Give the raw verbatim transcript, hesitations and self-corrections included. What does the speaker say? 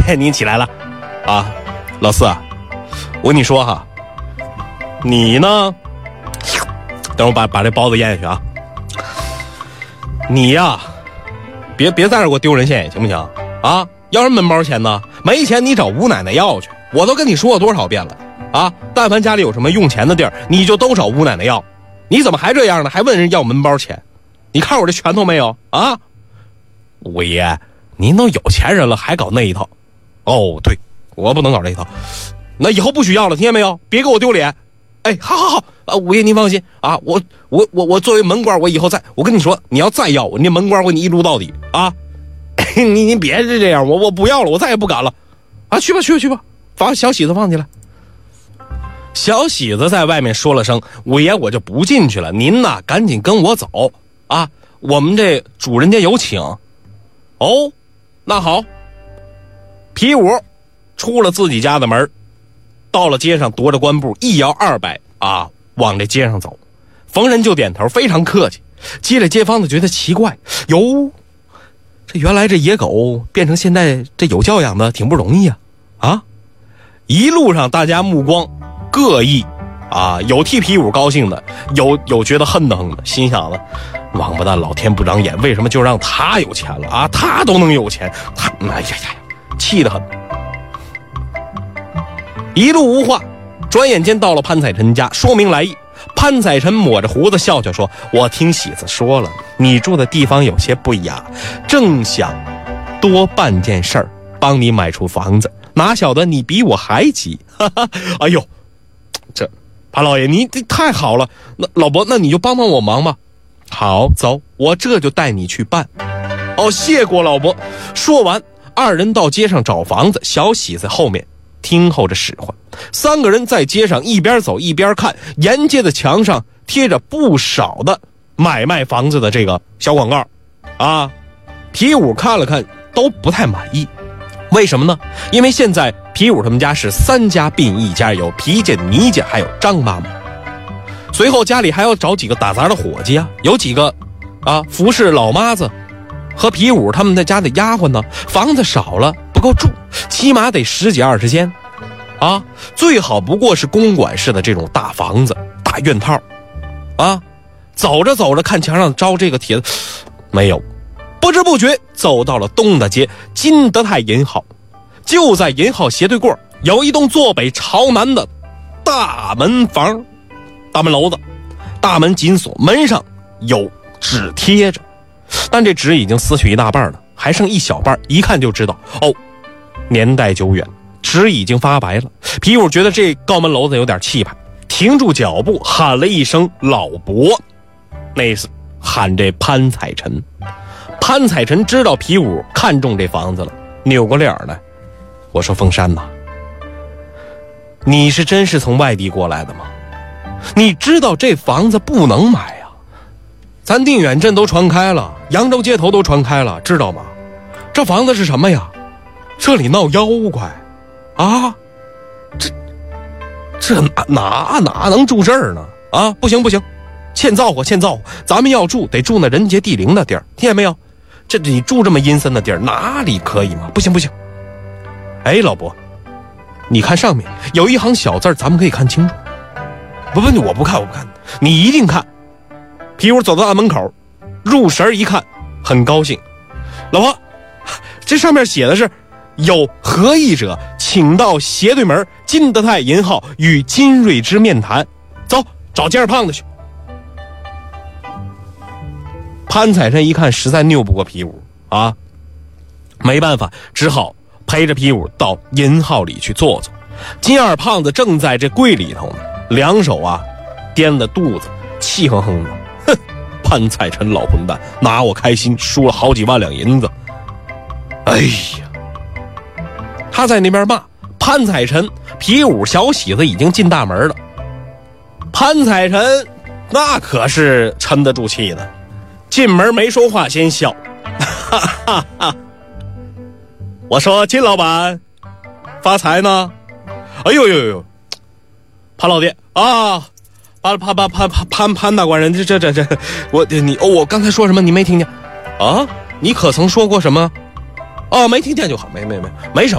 您起来了啊，老四啊，我跟你说哈，你呢，等我把把这包子咽下去啊。你呀，别别在这给我丢人现眼，行不行啊？要什么门包钱呢？没钱你找吴奶奶要去，我都跟你说了多少遍了啊！但凡家里有什么用钱的地儿，你就都找吴奶奶要。你怎么还这样呢？还问人要门包钱？你看我这拳头没有啊？五爷，您都有钱人了，还搞那一套？哦，对，我不能搞这一套。那以后不许要了，听见没有？别给我丢脸。哎，好好好啊，五爷您放心啊，我我我我作为门官，我以后再，我跟你说，你要再要我，那门官我给你一撸到底啊！你你别这样，我我不要了，我再也不敢了啊！去吧去吧去吧，把小喜子放进来。小喜子在外面说了声：“五爷，我就不进去了，您呐赶紧跟我走啊！我们这主人家有请。”哦，那好。皮五出了自己家的门，到了街上，踱着官步，一摇二摆啊，往这街上走。逢人就点头，非常客气。接着街坊的觉得奇怪，哟，这原来这野狗变成现在这有教养的，挺不容易啊！啊，一路上大家目光各异啊，有替皮五高兴的，有有觉得恨得很的，心想了，王八蛋，老天不长眼，为什么就让他有钱了啊？他都能有钱，他哎呀呀，气得很。一路无话，转眼间到了潘彩臣家，说明来意。潘彩臣抹着胡子笑笑说：“我听喜子说了，你住的地方有些不雅，正想多办件事儿，帮你买处房子。哪晓得你比我还急，哈哈！哎呦，这潘老爷你这太好了，那老伯那你就帮帮我忙吧。好，走，我这就带你去办。哦，谢过老伯。”说完，二人到街上找房子，小喜在后面听候着使唤。三个人在街上一边走一边看，沿街的墙上贴着不少的买卖房子的这个小广告啊。皮五看了看都不太满意，为什么呢？因为现在皮五他们家是三家并一家，有皮家、倪家还有张妈妈。随后家里还要找几个打杂的伙计啊，有几个啊服侍老妈子和皮五他们在家的丫鬟呢。房子少了不够住，起码得十几二十间啊，最好不过是公馆式的这种大房子、大院套啊。走着走着，看墙上招这个帖子没有，不知不觉走到了东大街金德泰银号。就在银号斜对过有一栋坐北朝南的大门房、大门楼子，大门紧锁，门上有纸贴着，但这纸已经撕去一大半了，还剩一小半，一看就知道哦，年代久远，纸已经发白了。皮五觉得这高门楼子有点气派，停住脚步，喊了一声老伯，那是喊这潘彩臣。潘彩臣知道皮五看中这房子了，扭过脸来，我说：“凤山呐，你是真是从外地过来的吗？你知道这房子不能买啊，咱定远镇都传开了，扬州街头都传开了，知道吗？这房子是什么呀？这里闹妖怪啊！这这哪哪哪能住这儿呢？啊，不行不行，欠造化欠造化，咱们要住得住那人杰地灵的地儿，听见没有？这你住这么阴森的地儿，哪里可以吗？不行不行。哎，老伯，你看上面有一行小字，咱们可以看清楚。不不，我不看我不看，你一定看。”皮五走到大门口，入神一看，很高兴。老婆，这上面写的是有合意者请到斜对门金德泰银号与金瑞之面谈。走，找尖儿胖子去。潘彩臣一看实在拗不过皮五啊，没办法，只好陪着皮五到银号里去坐坐。金二胖子正在这柜里头呢，两手啊掂着肚子，气哼哼的。哼，潘彩臣老混蛋，拿我开心，输了好几万两银子。哎呀，他在那边骂潘彩臣，皮五小喜子已经进大门了。潘彩臣那可是沉得住气的，进门没说话先笑，哈哈哈。我说：“金老板发财呢？”哎呦呦呦，潘老爹啊，潘潘潘潘潘潘潘大官人，这这这这，我你哦，我刚才说什么你没听见啊？你可曾说过什么？哦，没听见就好，没没没没什么。